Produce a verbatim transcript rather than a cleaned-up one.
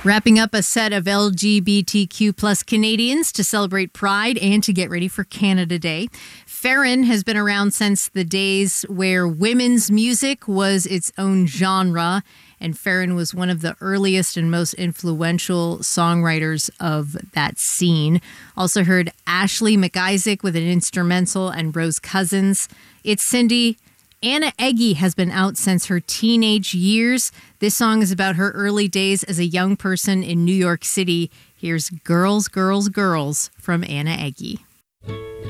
Wrapping up a set of L G B T Q plus Canadians to celebrate Pride and to get ready for Canada Day. Farron has been around since the days where women's music was its own genre, and Farron was one of the earliest and most influential songwriters of that scene. Also heard Ashley McIsaac with an instrumental and Rose Cousins. It's Cindy. Anna Eggy has been out since her teenage years. This song is about her early days as a young person in New York City. Here's Girls, Girls, Girls from Anna Eggy.